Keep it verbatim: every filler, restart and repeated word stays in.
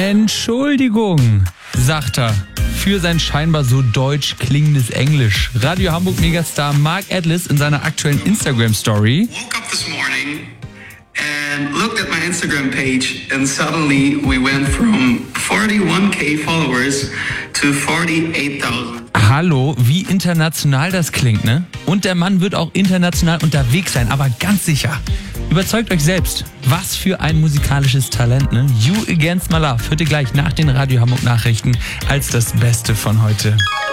Entschuldigung, sagt er für sein scheinbar so deutsch klingendes Englisch. Radio Hamburg Megastar Mark Atlas in seiner aktuellen Instagram-Story. Woke up this morning and looked at my Instagram page and suddenly we went from forty-one K followers to forty-eight thousand. Hallo, wie international das klingt, ne? Und der Mann wird auch international unterwegs sein, aber ganz sicher. Überzeugt euch selbst. Was für ein musikalisches Talent, ne? You Against My Love hört ihr gleich nach den Radio Hamburg Nachrichten als das Beste von heute.